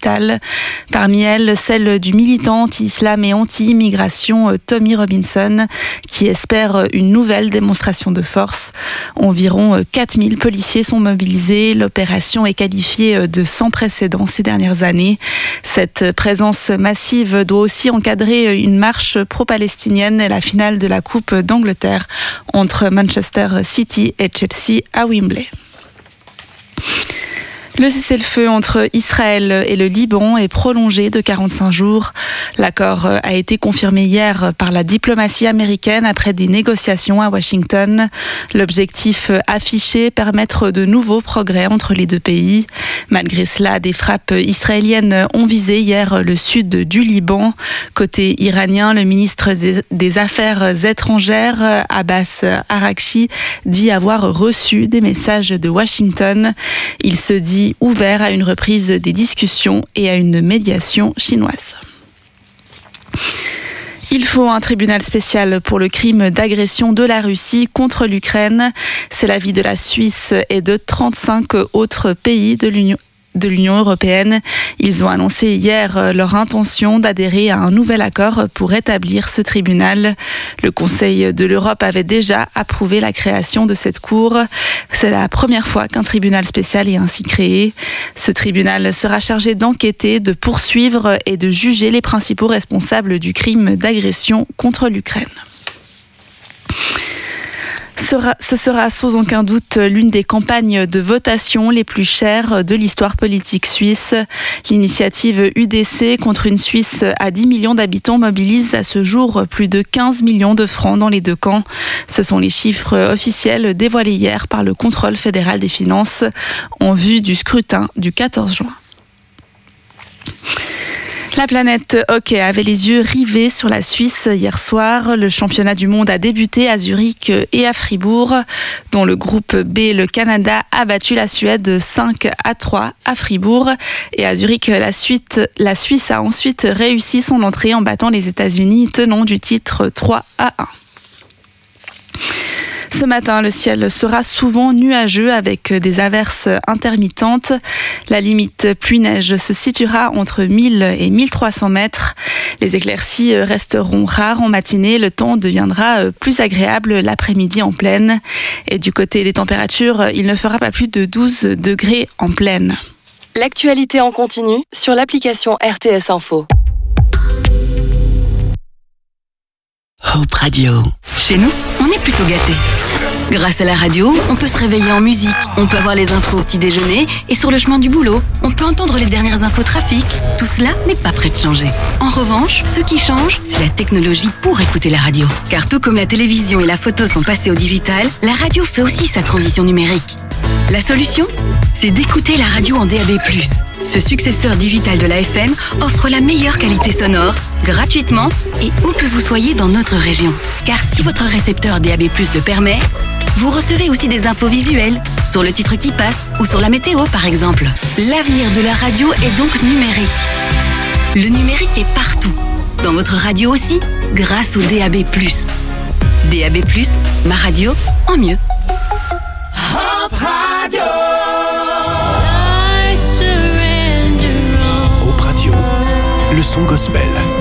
capitale. Parmi elles, celle du militant anti-islam et anti-immigration Tommy Robinson, qui espère une nouvelle démonstration de force. Environ 4000 policiers sont mobilisés. L'opération est qualifiée de sans précédent ces dernières années. Cette présence massive doit aussi encadrer une marche pro-palestinienne et la finale de la Coupe d'Angleterre entre Manchester City et Chelsea à Wembley. Le cessez-le-feu entre Israël et le Liban est prolongé de 45 jours. L'accord a été confirmé hier par la diplomatie américaine après des négociations à Washington. L'objectif affiché, permettre de nouveaux progrès entre les deux pays. Malgré cela, des frappes israéliennes ont visé hier le sud du Liban. Côté iranien, le ministre des Affaires étrangères, Abbas Araghchi, dit avoir reçu des messages de Washington. Il se dit ouvert à une reprise des discussions et à une médiation chinoise. Il faut un tribunal spécial pour le crime d'agression de la Russie contre l'Ukraine. C'est l'avis de la Suisse et de 35 autres pays de l'Union européenne. Ils ont annoncé hier leur intention d'adhérer à un nouvel accord pour établir ce tribunal. Le Conseil de l'Europe avait déjà approuvé la création de cette cour. C'est la première fois qu'un tribunal spécial est ainsi créé. Ce tribunal sera chargé d'enquêter, de poursuivre et de juger les principaux responsables du crime d'agression contre l'Ukraine. Ce sera sans aucun doute l'une des campagnes de votation les plus chères de l'histoire politique suisse. L'initiative UDC contre une Suisse à 10 millions d'habitants mobilise à ce jour plus de 15 millions de francs dans les deux camps. Ce sont les chiffres officiels dévoilés hier par le Contrôle fédéral des finances en vue du scrutin du 14 juin. La planète hockey avait les yeux rivés sur la Suisse hier soir. Le championnat du monde a débuté à Zurich et à Fribourg, dont le groupe B, le Canada, a battu la Suède 5-3 à Fribourg. Et à Zurich, la Suisse a ensuite réussi son entrée en battant les États-Unis, tenants du titre 3-1. Ce matin, le ciel sera souvent nuageux avec des averses intermittentes. La limite pluie-neige se situera entre 1000 et 1300 mètres. Les éclaircies resteront rares en matinée. Le temps deviendra plus agréable l'après-midi en plaine. Et du côté des températures, il ne fera pas plus de 12 degrés en plaine. L'actualité en continu sur l'application RTS Info. Hope Radio. Chez nous, on est plutôt gâtés. Grâce à la radio, on peut se réveiller en musique, on peut avoir les infos au petit déjeuner et sur le chemin du boulot, on peut entendre les dernières infos trafic. Tout cela n'est pas prêt de changer. En revanche, ce qui change, c'est la technologie pour écouter la radio. Car tout comme la télévision et la photo sont passés au digital, la radio fait aussi sa transition numérique. La solution, c'est d'écouter la radio en DAB+. Ce successeur digital de la FM offre la meilleure qualité sonore, gratuitement et où que vous soyez dans notre région. Car si votre récepteur DAB+ le permet, vous recevez aussi des infos visuelles, sur le titre qui passe ou sur la météo par exemple. L'avenir de la radio est donc numérique. Le numérique est partout, dans votre radio aussi, grâce au DAB+. DAB+, ma radio en mieux. Hope Radio. Hope Radio, le son gospel.